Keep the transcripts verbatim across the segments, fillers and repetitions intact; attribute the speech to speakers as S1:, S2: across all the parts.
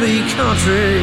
S1: be country.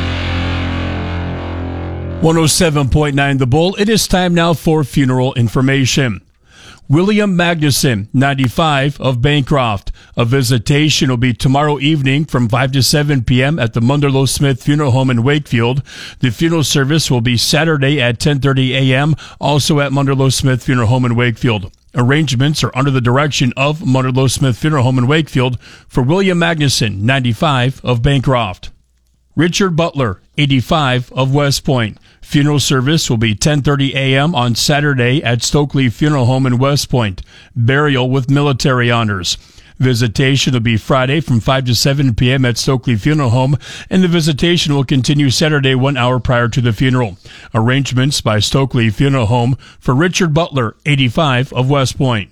S2: one oh seven point nine The Bull. It is time now for funeral information. William Magnuson, ninety-five, of Bancroft. A visitation will be tomorrow evening from five to seven p.m. at the Munderloh Smith Funeral Home in Wakefield. The funeral service will be Saturday at ten thirty a.m., also at Munderloh Smith Funeral Home in Wakefield. Arrangements are under the direction of Munderloh Smith Funeral Home in Wakefield for William Magnuson, ninety-five, of Bancroft. Richard Butler, eighty-five, of West Point. Funeral service will be ten thirty a.m. on Saturday at Stokely Funeral Home in West Point. Burial with military honors. Visitation will be Friday from five to seven p.m. at Stokely Funeral Home, and the visitation will continue Saturday one hour prior to the funeral. Arrangements by Stokely Funeral Home for Richard Butler, eighty-five, of West Point.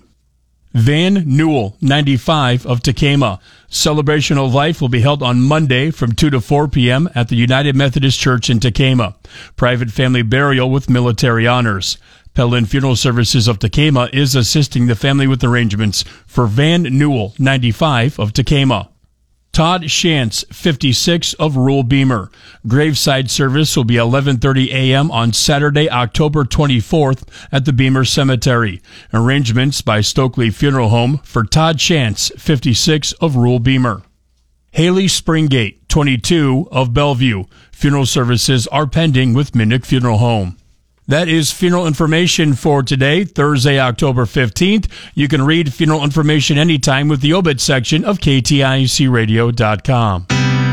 S2: Van Newell, ninety-five, of Tekamah. Celebration of Life will be held on Monday from two to four p.m. at the United Methodist Church in Tekamah. Private family burial with military honors. Pelin Funeral Services of Tekamah is assisting the family with arrangements for Van Newell, ninety-five, of Tekamah. Todd Shantz, fifty-six, of Rural Beamer. Graveside service will be eleven thirty a.m. on Saturday, October twenty-fourth at the Beamer Cemetery. Arrangements by Stokely Funeral Home for Todd Shantz, fifty-six, of Rural Beamer. Haley Springate, twenty-two, of Bellevue. Funeral services are pending with Minnick Funeral Home. That is funeral information for today, Thursday, October fifteenth. You can read funeral information anytime with the obit section of K T I C radio dot com.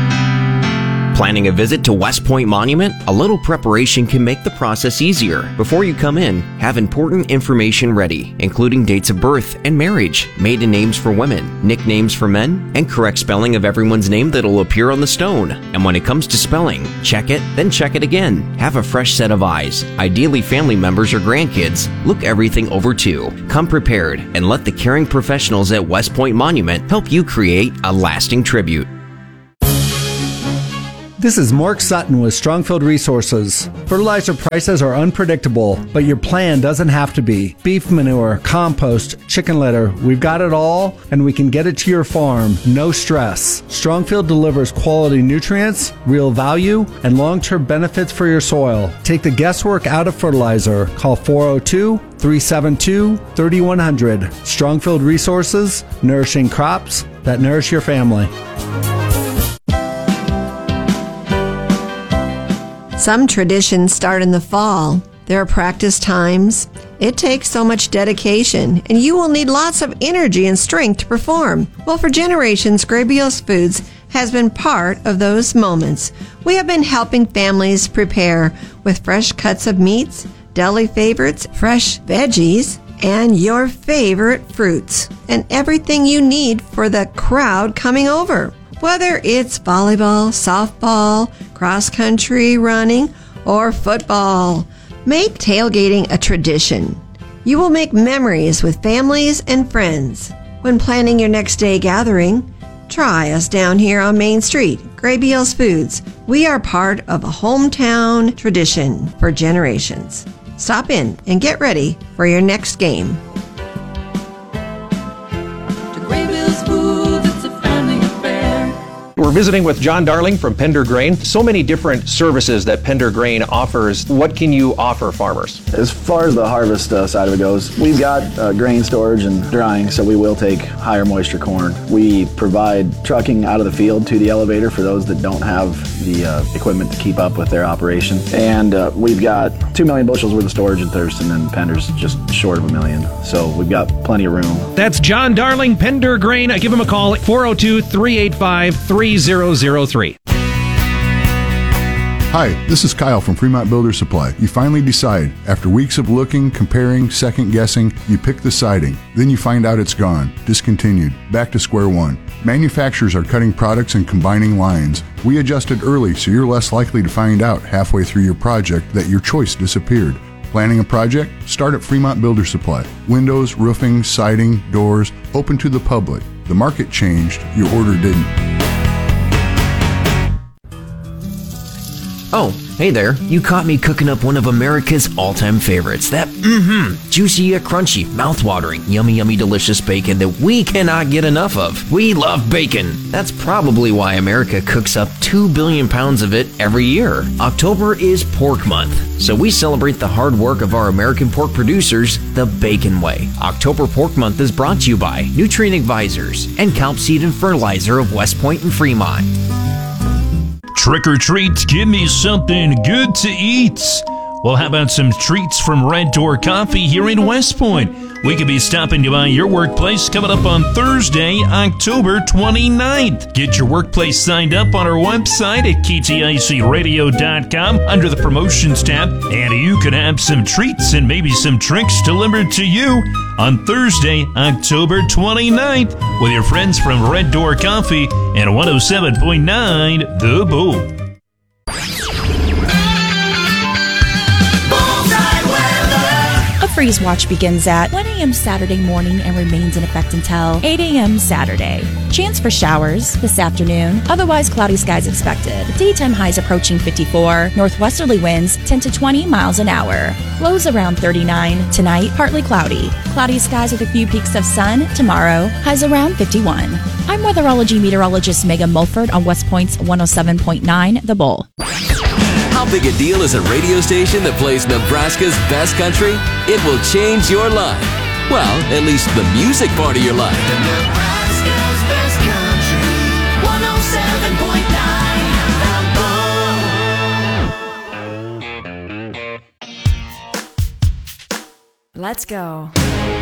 S3: Planning a visit to West Point Monument? A little preparation can make the process easier. Before you come in, have important information ready, including dates of birth and marriage, maiden names for women, nicknames for men, and correct spelling of everyone's name that'll appear on the stone. And when it comes to spelling, check it, then check it again. Have a fresh set of eyes, ideally family members or grandkids. Look everything over too. Come prepared and let the caring professionals at West Point Monument help you create a lasting tribute.
S4: This is Mark Sutton with Strongfield Resources. Fertilizer prices are unpredictable, but your plan doesn't have to be. Beef manure, compost, chicken litter, we've got it all, and we can get it to your farm, no stress. Strongfield delivers quality nutrients, real value, and long-term benefits for your soil. Take the guesswork out of fertilizer. Call four oh two, three seven two, three one zero zero. Strongfield Resources, nourishing crops that nourish your family.
S5: Some traditions start in the fall. There are practice times. It takes so much dedication, and you will need lots of energy and strength to perform. Well, for generations, Grabios Foods has been part of those moments. We have been helping families prepare with fresh cuts of meats, deli favorites, fresh veggies, and your favorite fruits, and everything you need for the crowd coming over. Whether it's volleyball, softball, cross-country running, or football, make tailgating a tradition. You will make memories with families and friends. When planning your next day gathering, try us down here on Main Street, Grabios Foods. We are part of a hometown tradition for generations. Stop in and get ready for your next game.
S6: We're visiting with John Darling from Pender Grain. So many different services that Pender Grain offers. What can you offer farmers?
S7: As far as the harvest uh, side of it goes, we've got uh, grain storage and drying, so we will take higher moisture corn. We provide trucking out of the field to the elevator for those that don't have the uh, equipment to keep up with their operation. And uh, we've got two million bushels worth of storage in Thurston, and Pender's just short of a million. So we've got plenty of room.
S6: That's John Darling, Pender Grain. Give him a call at four oh two, three eight five, three oh oh three.
S8: Hi, this is Kyle from Fremont Builder Supply. You finally decide. After weeks of looking, comparing, second guessing, you pick the siding. Then you find out it's gone, discontinued, back to square one. Manufacturers are cutting products and combining lines. We adjusted early so you're less likely to find out halfway through your project that your choice disappeared. Planning a project? Start at Fremont Builder Supply. Windows, roofing, siding, doors, open to the public. The market changed, your order didn't.
S3: Oh, Hey there, you caught me cooking up one of America's all-time favorites. That mmm, juicy yet crunchy, mouth-watering, yummy, yummy, delicious bacon that we cannot get enough of. We love bacon. That's probably why America cooks up two billion pounds of it every year. October is Pork Month, so we celebrate the hard work of our American pork producers the bacon way. October Pork Month is brought to you by Nutrient Advisors and Kelp Seed and Fertilizer of West Point and Fremont.
S1: Trick or treat, give me something good to eat. Well, how about some treats from Red Door Coffee here in West Point? We could be stopping by your workplace coming up on Thursday, October twenty-ninth. Get your workplace signed up on our website at K T I C radio dot com under the promotions tab, and you could have some treats and maybe some drinks delivered to you on Thursday, October twenty-ninth with your friends from Red Door Coffee and one oh seven point nine The Bull.
S9: A freeze watch begins at one a.m. Saturday morning and remains in effect until eight a.m. Saturday. Chance for showers this afternoon. Otherwise, cloudy skies expected. Daytime highs approaching fifty-four. Northwesterly winds ten to twenty miles an hour. Lows around thirty-nine. Tonight, partly cloudy. Cloudy skies with a few peaks of sun. Tomorrow, highs around fifty-one. I'm weatherology meteorologist Megan Mulford on West Point's one oh seven point nine The Bull.
S10: How big a deal is a radio station that plays Nebraska's best country? It will change your life. Well, at least the music part of your life.
S11: Nebraska's best country, one oh seven point nine The Bull.
S12: Let's go.